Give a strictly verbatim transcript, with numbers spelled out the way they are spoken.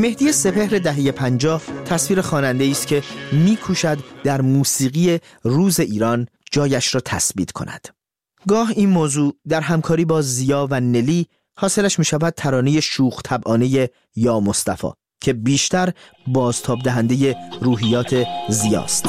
مهدی سپهر دهه پنجاه تصویر خواننده‌ای است که می‌کوشد در موسیقی روز ایران جایش را تثبیت کند. گاه این موضوع در همکاری با زیا و نلی حاصلش می‌شود ترانه شوخ طبعانه یا مصطفی که بیشتر بازتاب دهنده روحیات زیاست.